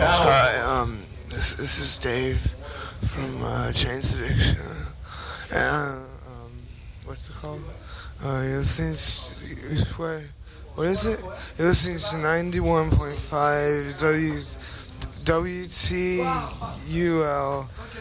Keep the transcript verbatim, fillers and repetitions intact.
Hi, um, this this is Dave from uh, Chains Addiction. And um, what's it called? Uh, you're listening to, what what is it? You're listening to ninety-one point five W W T U L